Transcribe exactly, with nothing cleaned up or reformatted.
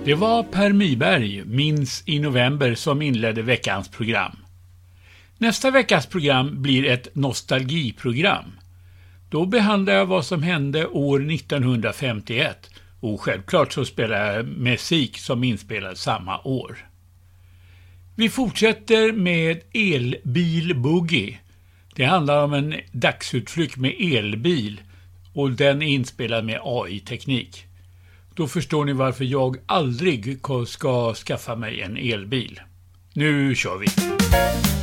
Det var Per Myberg, Minns i november, som inledde veckans program. Nästa veckas program blir ett nostalgiprogram. Då behandlar jag vad som hände år nittonhundrafemtioett och självklart så spelar jag musik som inspelades samma år. Vi fortsätter med Elbil Boogie. Det handlar om en dagsutflykt med elbil och den är inspelad med A I-teknik. Då förstår ni varför jag aldrig ska skaffa mig en elbil. Nu kör vi!